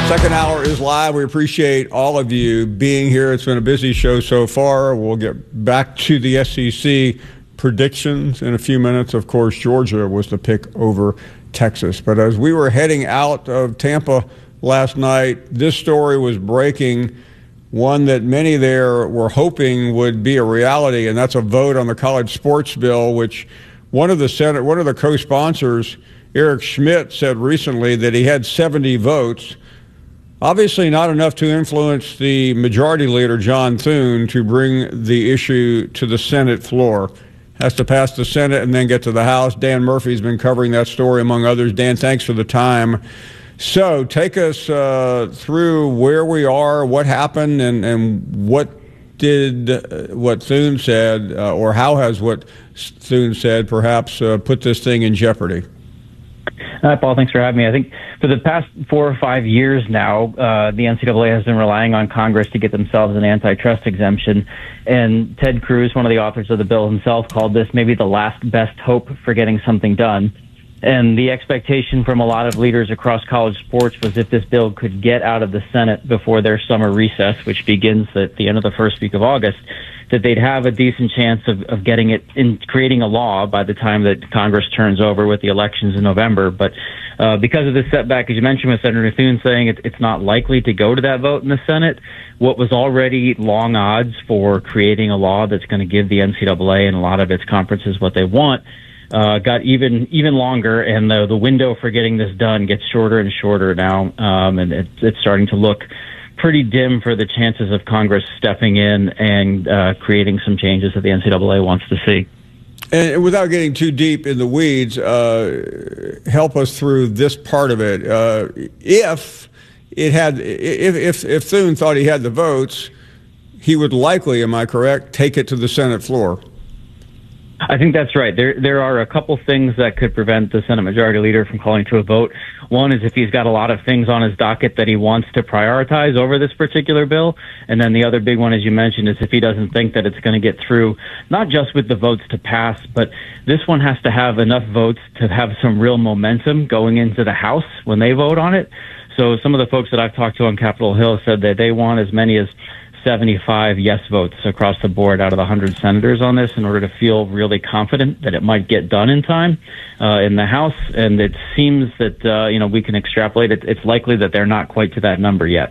Second hour is live. We appreciate all of you being here. It's been a busy show so far. We'll get back to the SEC predictions in a few minutes. Of course, Georgia was the pick over Texas. But as we were heading out of Tampa last night, this story was breaking, one that many there were hoping would be a reality, and that's a vote on the college sports bill, which one of the co-sponsors, Eric Schmidt, said recently that he had 70 votes. Obviously not enough to influence the majority leader, John Thune, to bring the issue to the Senate floor. Has to pass the Senate and then get to the House. Dan Murphy's been covering that story, among others. Dan, thanks for the time. So take us through where we are, what happened, and what Thune said, or how has what Thune said perhaps put this thing in jeopardy? Hi, Paul. Thanks for having me. I think for the past 4 or 5 years now, the NCAA has been relying on Congress to get themselves an antitrust exemption. And Ted Cruz, one of the authors of the bill himself, called this maybe the last best hope for getting something done. And the expectation from a lot of leaders across college sports was if this bill could get out of the Senate before their summer recess, which begins at the end of the first week of August, that they'd have a decent chance of getting it in, creating a law by the time that Congress turns over with the elections in November. But because of this setback, as you mentioned, with Senator Thune saying it's not likely to go to that vote in the Senate, what was already long odds for creating a law that's going to give the NCAA and a lot of its conferences what they want got even longer, and the window for getting this done gets shorter and shorter now, and it's starting to look pretty dim for the chances of Congress stepping in and creating some changes that the NCAA wants to see. And without getting too deep in the weeds, help us through this part of it. If Thune thought he had the votes, he would likely, am I correct, take it to the Senate floor? I think that's right. There are a couple things that could prevent the Senate Majority Leader from calling to a vote. One is if he's got a lot of things on his docket that he wants to prioritize over this particular bill. And then the other big one, as you mentioned, is if he doesn't think that it's going to get through, not just with the votes to pass, but this one has to have enough votes to have some real momentum going into the House when they vote on it. So some of the folks that I've talked to on Capitol Hill said that they want as many as 75 yes votes across the board out of the 100 senators on this in order to feel really confident that it might get done in time in the House. And it seems that, we can extrapolate it. It's likely that they're not quite to that number yet.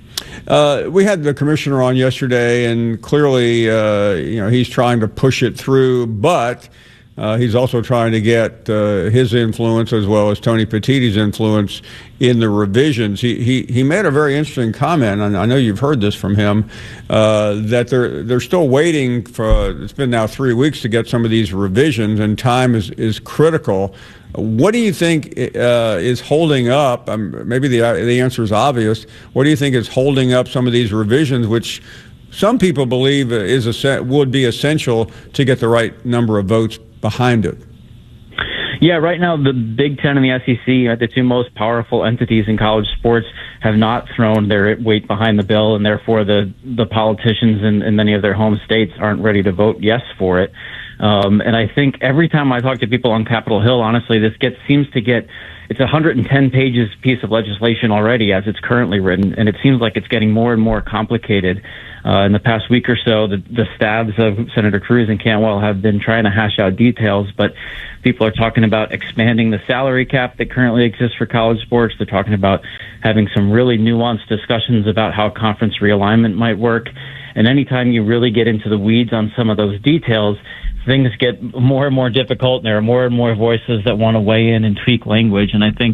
We had the commissioner on yesterday, and clearly, he's trying to push it through, but he's also trying to get his influence as well as Tony Petiti's influence in the revisions. He made a very interesting comment, and I know you've heard this from him, that they're still waiting for, it's been now 3 weeks to get some of these revisions, and time is critical. What do you think is holding up? Maybe the answer is obvious. What do you think is holding up some of these revisions, which some people believe would be essential to get the right number of votes behind it? Yeah, right now the Big Ten and the SEC, the two most powerful entities in college sports, have not thrown their weight behind the bill, and therefore the politicians in many of their home states aren't ready to vote yes for it. And I think every time I talk to people on Capitol Hill, honestly, it's a 110 pages piece of legislation already as it's currently written, and it seems like it's getting more and more complicated. In the past week or so, the staffs of Senator Cruz and Cantwell have been trying to hash out details, but people are talking about expanding the salary cap that currently exists for college sports. They're talking about having some really nuanced discussions about how conference realignment might work. And anytime you really get into the weeds on some of those details, things get more and more difficult, and there are more and more voices that want to weigh in and tweak language. And I think,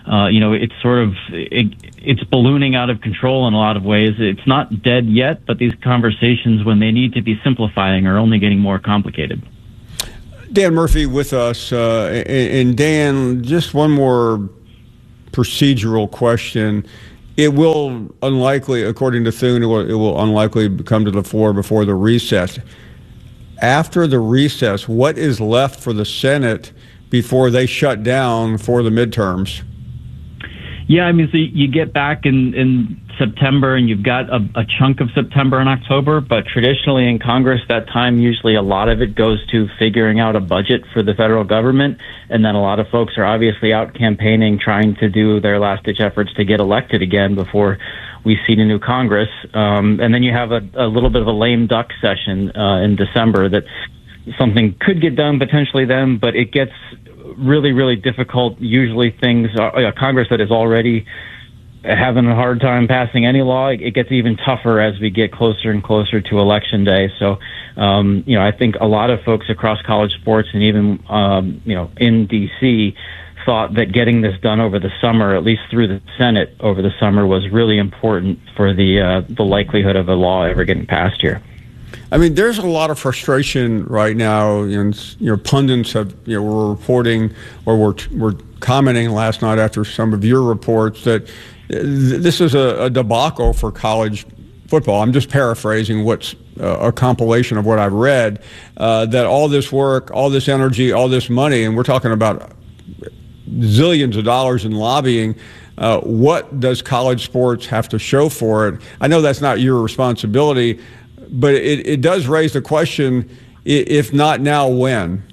it's ballooning out of control in a lot of ways. It's not dead yet, but these conversations, when they need to be simplifying, are only getting more complicated. Dan Murphy with us. And Dan, just one more procedural question. It will unlikely, according to Thune, it will unlikely come to the floor before the recess. After the recess, what is left for the Senate before they shut down for the midterms? Yeah, I mean, so you get back in September, and you've got a chunk of September and October, but traditionally in Congress, that time, usually a lot of it goes to figuring out a budget for the federal government, and then a lot of folks are obviously out campaigning, trying to do their last-ditch efforts to get elected again before we see the new Congress. And then you have a little bit of a lame duck session in December that something could get done potentially then, but it gets really, really difficult. Usually things are, Congress that is already having a hard time passing any law, it gets even tougher as we get closer and closer to Election Day. So, I think a lot of folks across college sports and even, in D.C., thought that getting this done over the summer, at least through the Senate over the summer, was really important for the likelihood of a law ever getting passed here. I mean, there's a lot of frustration right now. Pundits have, were reporting or were commenting last night after some of your reports that this is a debacle for college football. I'm just paraphrasing what's a compilation of what I've read, that all this work, all this energy, all this money, and we're talking about zillions of dollars in lobbying. What does college sports have to show for it? I know that's not your responsibility, but it does raise the question, if not now, when?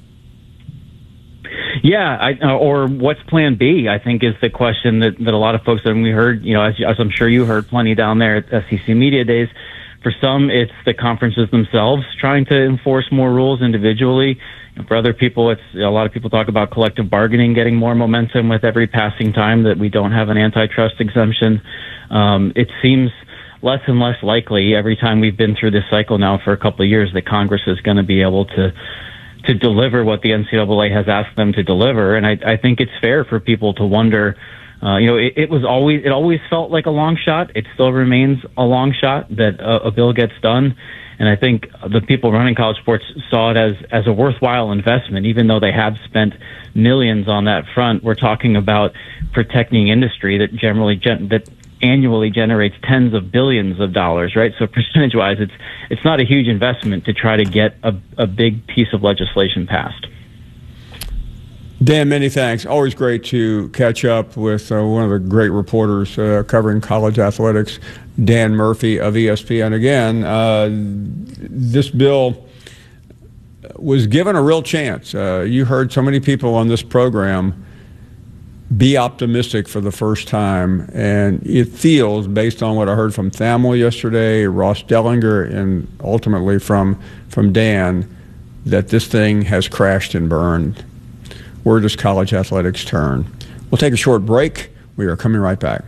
Yeah, or what's Plan B, I think, is the question that a lot of folks, and we heard, as I'm sure you heard plenty down there at SEC Media Days. For some, it's the conferences themselves trying to enforce more rules individually. For other people, it's a lot of people talk about collective bargaining getting more momentum with every passing time that we don't have an antitrust exemption. It seems less and less likely every time we've been through this cycle now for a couple of years that Congress is going to be able to deliver what the NCAA has asked them to deliver. And I think it's fair for people to wonder, it always felt like a long shot. It still remains a long shot that a bill gets done. And I think the people running college sports saw it as a worthwhile investment, even though they have spent millions on that front. We're talking about protecting industry that annually generates tens of billions of dollars, right? So percentage-wise, it's not a huge investment to try to get a big piece of legislation passed. Dan, many thanks. Always great to catch up with one of the great reporters covering college athletics, Dan Murphy of ESPN. Again, this bill was given a real chance. You heard so many people on this program be optimistic for the first time, and it feels, based on what I heard from Thamel yesterday, Ross Dellinger, and ultimately from Dan, that this thing has crashed and burned. Where does college athletics turn? We'll take a short break. We are coming right back.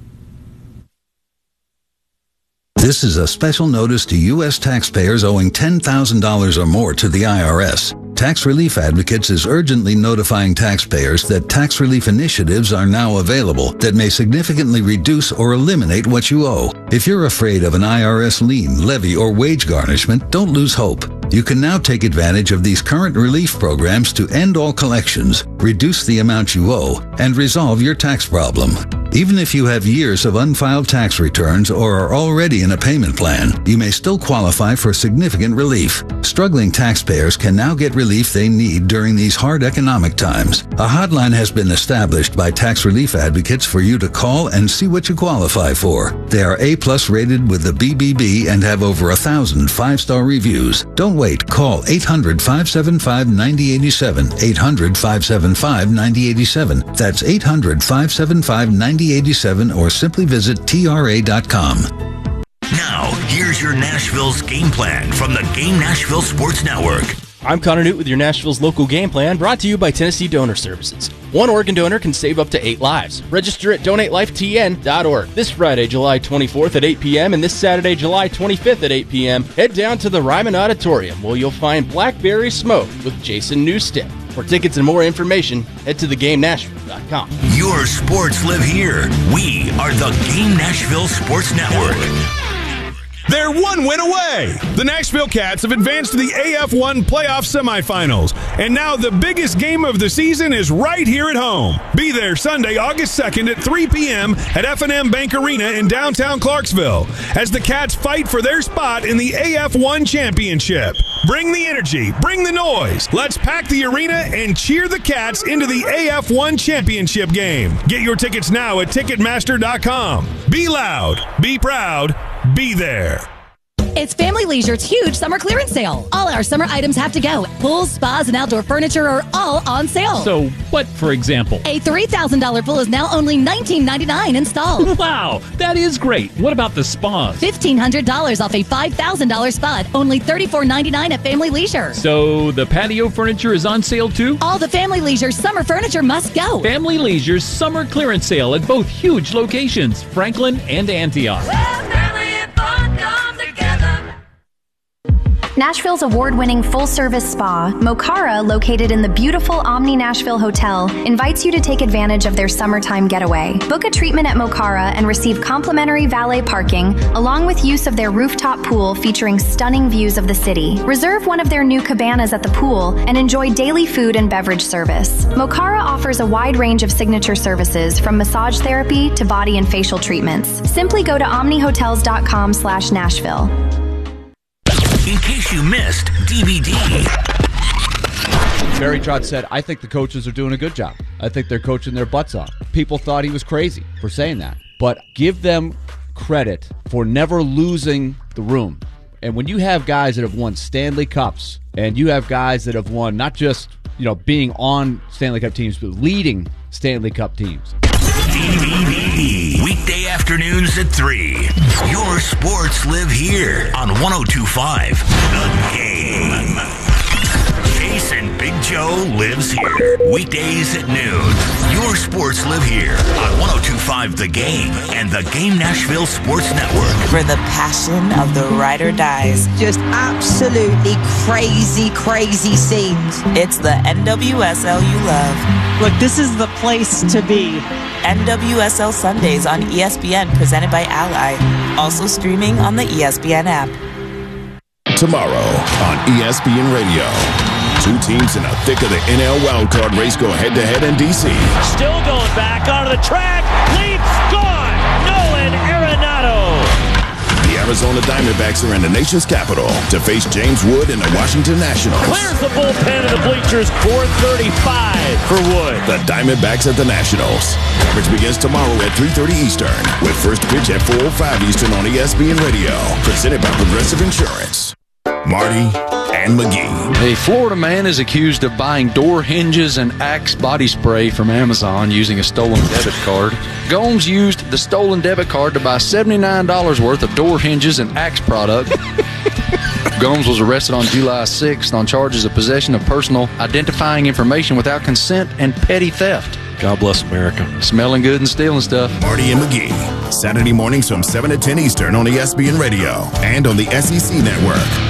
This is a special notice to U.S. taxpayers owing $10,000 or more to the IRS. Tax Relief Advocates is urgently notifying taxpayers that tax relief initiatives are now available that may significantly reduce or eliminate what you owe. If you're afraid of an IRS lien, levy, or wage garnishment, don't lose hope. You can now take advantage of these current relief programs to end all collections, reduce the amount you owe, and resolve your tax problem. Even if you have years of unfiled tax returns or are already in a payment plan, you may still qualify for significant relief. Struggling taxpayers can now get relief they need during these hard economic times. A hotline has been established by Tax Relief Advocates for you to call and see what you qualify for. They are A+ rated with the BBB and have over 1,000 5-star reviews. Don't wait. Call 800-575-9087. 800-575-9087. That's 800-575-9087, or simply visit TRA.com. Now, here's your Nashville's game plan from the Game Nashville Sports Network. I'm Connor Newt with your Nashville's local game plan, brought to you by Tennessee Donor Services. One organ donor can save up to 8 lives. Register at donatelifetn.org. This Friday, July 24th at 8 p.m. and this Saturday, July 25th at 8 p.m., head down to the Ryman Auditorium, where you'll find Blackberry Smoke with Jason Newstead. For tickets and more information, head to thegamenashville.com. Your sports live here. We are the Game Nashville Sports Network. They're one win away. The Nashville Cats have advanced to the AF1 playoff semifinals, and now the biggest game of the season is right here at home. Be there Sunday, August 2nd at 3 p.m. at F&M Bank Arena in downtown Clarksville as the Cats fight for their spot in the AF1 championship. Bring the energy, bring the noise. Let's pack the arena and cheer the Cats into the AF1 championship game. Get your tickets now at Ticketmaster.com. Be loud, be proud, be there. It's Family Leisure's huge summer clearance sale. All our summer items have to go. Pools, spas, and outdoor furniture are all on sale. So what, for example? A $3,000 pool is now only $19.99 installed. Wow, that is great. What about the spas? $1,500 off a $5,000 spa, only $34.99 at Family Leisure. So the patio furniture is on sale too? All the Family Leisure summer furniture must go. Family Leisure's summer clearance sale at both huge locations, Franklin and Antioch. Nashville's award-winning full-service spa, Mokara, located in the beautiful Omni Nashville Hotel, invites you to take advantage of their summertime getaway. Book a treatment at Mokara and receive complimentary valet parking, along with use of their rooftop pool featuring stunning views of the city. Reserve one of their new cabanas at the pool and enjoy daily food and beverage service. Mokara offers a wide range of signature services, from massage therapy to body and facial treatments. Simply go to omnihotels.com/Nashville. In case you missed DVD. Barry Trotz said, I think the coaches are doing a good job. I think they're coaching their butts off. People thought he was crazy for saying that. But give them credit for never losing the room. And when you have guys that have won Stanley Cups, and you have guys that have won not just, being on Stanley Cup teams, but leading Stanley Cup teams. DVD. Weekday afternoons at 3. Your sports live here on 102.5 The Game. Jason Big Joe lives here. Weekdays at noon. Your sports live here on 102.5 The Game and the Game Nashville Sports Network. For the passion of the ride or dies. Just absolutely crazy, crazy scenes. It's the NWSL you love. Look, this is the place to be. NWSL Sundays on ESPN, presented by Ally. Also streaming on the ESPN app. Tomorrow on ESPN Radio. Two teams in the thick of the NL wildcard race go head-to-head in D.C. Still going back onto the track. Leaps gone. Nolan Arenado. The Arizona Diamondbacks are in the nation's capital to face James Wood and the Washington Nationals. Clears the bullpen of the bleachers. 4:35 for Wood. The Diamondbacks at the Nationals. Coverage begins tomorrow at 3:30 Eastern with first pitch at 4:05 Eastern on ESPN Radio. Presented by Progressive Insurance. Marty and McGee. A Florida man is accused of buying door hinges and Axe body spray from Amazon using a stolen debit card. Gomes used the stolen debit card to buy $79 worth of door hinges and Axe product. Gomes was arrested on July 6th on charges of possession of personal identifying information without consent and petty theft. God bless America. Smelling good and stealing stuff. Marty and McGee. Saturday mornings from 7 to 10 Eastern on ESPN Radio and on the SEC Network.